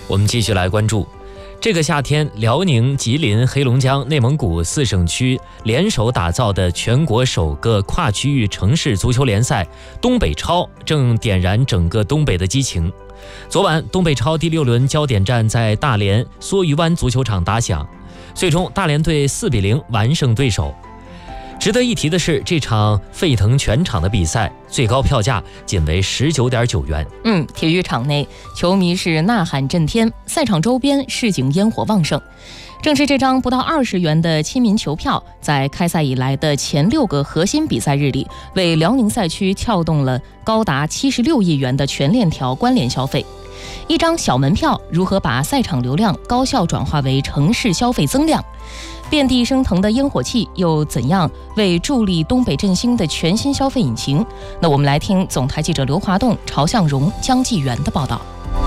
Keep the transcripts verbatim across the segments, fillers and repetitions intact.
我们继续来关注，这个夏天，辽宁、吉林、黑龙江、内蒙古四省区联手打造的全国首个跨区域城市足球联赛——东北超，正点燃整个东北的激情。昨晚，东北超第六轮焦点战在大连梭鱼湾足球场打响，最终大连队四比零完胜对手。值得一提的是，这场沸腾全场的比赛最高票价仅为十九点九元。 嗯，体育场内球迷是呐喊震天，赛场周边市井烟火旺盛。正是这张不到二十元的亲民球票，在开赛以来的前六个核心比赛日里，为辽宁赛区撬动了高达七十六亿元的全链条关联消费。一张小门票如何把赛场流量高效转化为城市消费增量？遍地升腾的烟火气又怎样为助力东北振兴的全新消费引擎？那我们来听总台记者刘华栋、曹向荣、江继元的报道。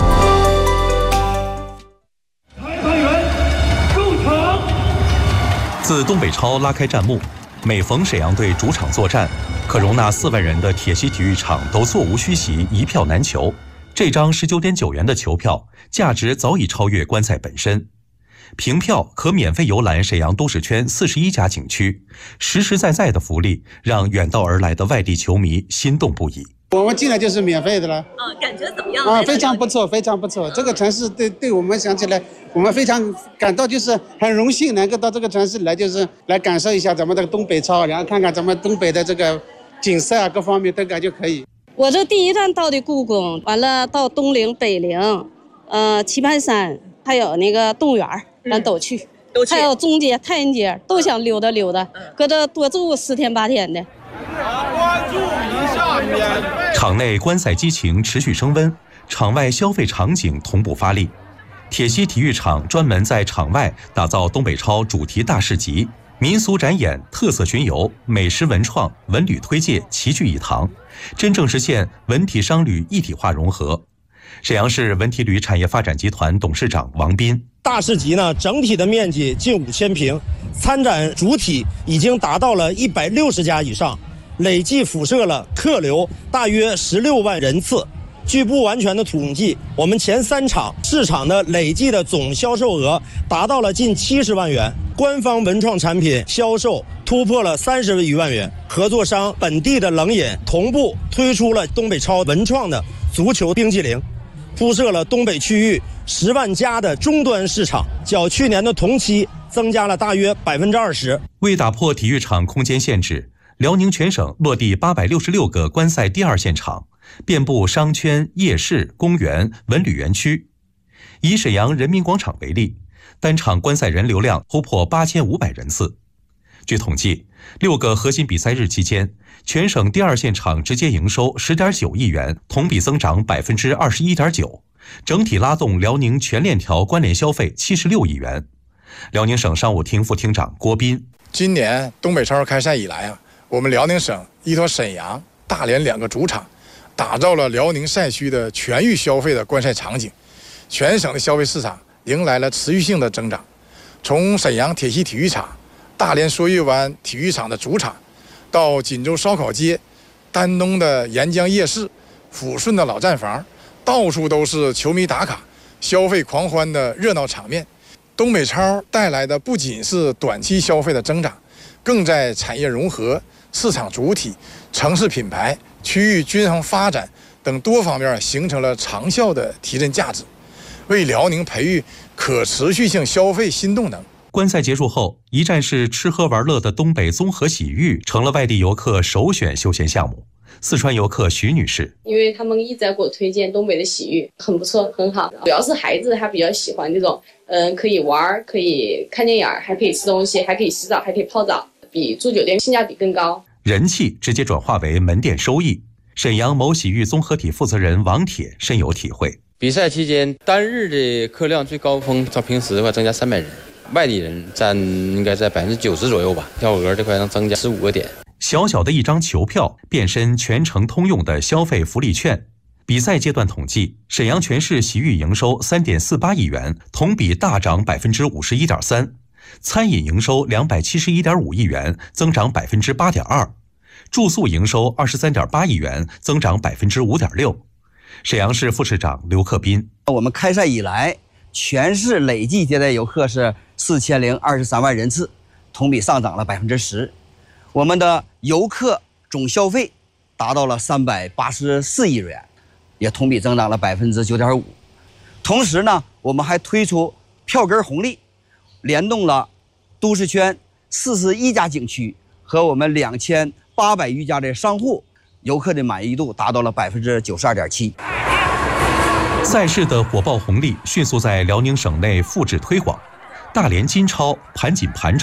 裁判员入场。 自东北超拉开战幕，每逢沈阳队主场作战，可容纳四万人的铁西体育场都座无虚席，一票难求。这张十九点九元的球票价值早已超越观赛本身。凭票可免费游览沈阳都市圈四十一家景区，实实在在的福利让远道而来的外地球迷心动不已。 我们进来就是免费的了， 啊，感觉怎么样？ 啊，非常不错，非常不错。这个城市对对我们想起来，我们非常感到就是很荣幸能够到这个城市来，就是来感受一下咱们这个东北超，然后看看咱们东北的这个景色啊，各方面都感觉可以。 我这第一站到的故宫，完了到东陵、北陵，呃，棋盘山，还有那个动物园。咱都去，嗯、都去，还有中街、太原街，都想溜达溜达，嗯、搁这多住十天八天的。 关注一下面。 场内观赛激情持续升温，场外消费场景同步发力。铁西体育场专门在场外打造东北超主题大市集，民俗展演、特色巡游、美食文创、文旅推介齐聚一堂，真正实现文体商旅一体化融合。沈阳市文体旅产业发展集团董事长王斌。 大市集呢，整体的面积近五千平，参展主体已经达到了一百六十家以上，累计辐射了客流大约十六万人次。据不完全的统计，我们前三场市场的累计的总销售额达到了近七十万元，官方文创产品销售突破了三十余万元。合作商本地的冷饮同步推出了东北超文创的足球冰激凌，铺设了东北区域十万家的终端市场，较去年的同期增加了大约百分之二十。 为打破体育场空间限制，辽宁全省落地八百六十六个观赛第二现场，遍布商圈、夜市、公园、文旅园区。以沈阳人民广场为例，单场观赛人流量突破八千五百人次。据统计，六个核心比赛日期间，全省第二现场直接营收十点九亿元，同比增长百分之二十一点九，整体拉动辽宁全链条关联消费七十六亿元。辽宁省商务厅副厅长郭斌： 今年东北超开赛以来啊，我们辽宁省依托沈阳、大连两个主场，打造了辽宁赛区的全域消费的观赛场景，全省的消费市场迎来了持续性的增长。从沈阳铁西体育场、大连梭鱼湾体育场的主场，到锦州烧烤街、丹东的沿江夜市、抚顺的老站房，到处都是球迷打卡、消费狂欢的热闹场面。东北超带来的不仅是短期消费的增长，更在产业融合、市场主体、城市品牌、区域均衡发展等多方面形成了长效的提振价值，为辽宁培育可持续性消费新动能。 观赛结束后，一站式吃喝玩乐的东北综合洗浴成了外地游客首选休闲项目。四川游客徐女士： 因为他们一直在给我推荐东北的洗浴，很不错，很好。主要是孩子还比较喜欢这种，嗯，可以玩，可以看电影，还可以吃东西，还可以洗澡，还可以泡澡，比住酒店性价比更高。 人气直接转化为门店收益。沈阳某洗浴综合体负责人王铁深有体会。 比赛期间单日的客量最高峰，较平时的话增加三百人，外地人占应该在百分之九十左右吧，票额这块能增加十五个点。 小小的一张球票变身全城通用的消费福利券。比赛阶段统计，沈阳全市洗浴营收 三点四八亿元，同比大涨 百分之五十一点三， 餐饮营收 两百七十一点五亿元，增长 百分之八点二， 住宿营收 二十三点八亿元，增长 百分之五点六。沈阳市副市长刘克斌： 我们开赛以来全市累计接待游客是四千零二十三万人次，同比上涨了百分之十。我们的游客总消费达到了三百八十四亿元，也同比增长了百分之九点五。同时呢，我们还推出票根红利，联动了都市圈四十一家景区和我们两千八百余家的商户，游客的满意度达到了百分之九十二点七。 赛事的火爆红利迅速在辽宁省内复制推广，大连金超、盘锦盘超